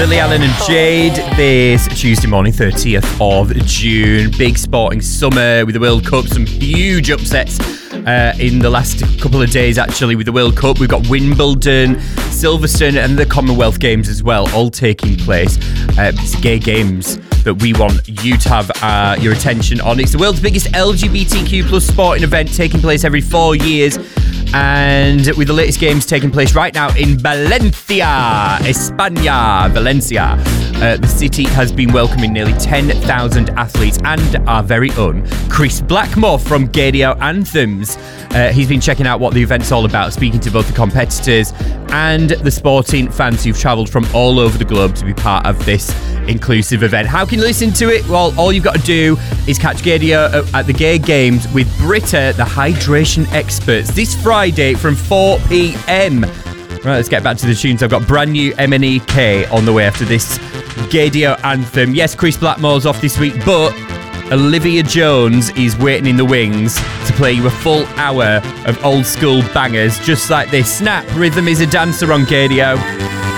Lily Allen and Jade this Tuesday morning, 30th of June. Big sporting summer with the World Cup. Some huge upsets in the last couple of days, actually, with the World Cup. We've got Wimbledon, Silverstone and the Commonwealth Games as well, all taking place. It's gay games that we want you to have your attention on. It's the world's biggest LGBTQ plus sporting event, taking place every 4 years. And with the latest games taking place right now in Valencia, España, Valencia. The city has been welcoming nearly 10,000 athletes and our very own Chris Blackmore from Gaydio Anthems. He's been checking out what the event's all about, speaking to both the competitors and the sporting fans who've travelled from all over the globe to be part of this inclusive event. How can you listen to it? Well, all you've got to do is catch Gaydio at the Gay Games with Britta, the hydration experts, this Friday from 4 p.m. Right, let's get back to the tunes. I've got brand new MNEK on the way after this Gaydio Anthem. Yes, Chris Blackmore's off this week, but Olivia Jones is waiting in the wings to play you a full hour of old school bangers just like this. Snap, Rhythm is a Dancer on Gaydio.